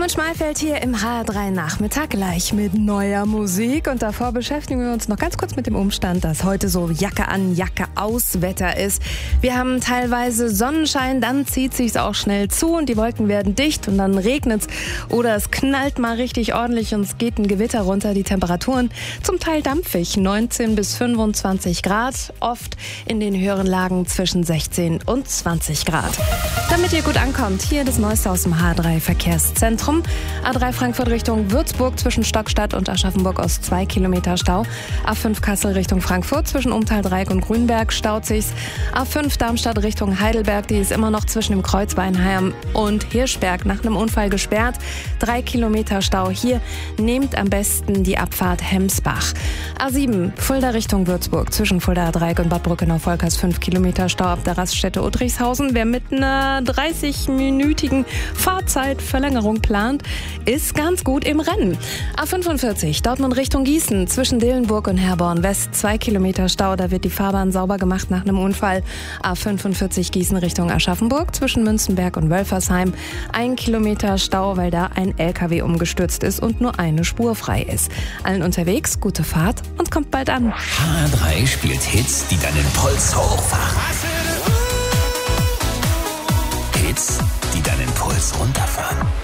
Schmalfeld hier im HR3 Nachmittag gleich mit neuer Musik. Und davor beschäftigen wir uns noch ganz kurz mit dem Umstand, dass heute so Jacke an, Jacke aus Wetter ist. Wir haben teilweise Sonnenschein, dann zieht sich's auch schnell zu und die Wolken werden dicht und dann regnet's oder es knallt mal richtig ordentlich und es geht ein Gewitter runter. Die Temperaturen zum Teil dampfig, 19 bis 25 Grad, oft in den höheren Lagen zwischen 16 und 20 Grad. Damit ihr gut ankommt, hier das Neueste aus dem HR3 Verkehrszentrum. A3 Frankfurt Richtung Würzburg zwischen Stockstadt und Aschaffenburg aus 2 Kilometer Stau. A5 Kassel Richtung Frankfurt zwischen Umtal-Dreieck und Grünberg staut sich's. A5 Darmstadt Richtung Heidelberg, die ist immer noch zwischen dem Kreuz Weinheim und Hirschberg nach einem Unfall gesperrt. 3 Kilometer Stau hier. Nehmt am besten die Abfahrt Hemsbach. A7 Fulda Richtung Würzburg zwischen Fulda Dreieck und Bad Brückenau-Volkers 5 Kilometer Stau ab der Raststätte Udrichshausen. Wer mit einer 30-minütigen Fahrzeitverlängerung plant, ist ganz gut im Rennen. A45 Dortmund Richtung Gießen zwischen Dillenburg und Herborn West 2 Kilometer Stau. Da wird die Fahrbahn sauber gemacht nach einem Unfall. A45 Gießen Richtung Aschaffenburg zwischen Münzenberg und Wölfersheim 1 Kilometer Stau, weil da ein LKW umgestürzt ist und nur eine Spur frei ist. Allen unterwegs gute Fahrt und kommt bald an. HR3 spielt Hits, die deinen Puls hochfahren. Hits, die deinen Puls runterfahren.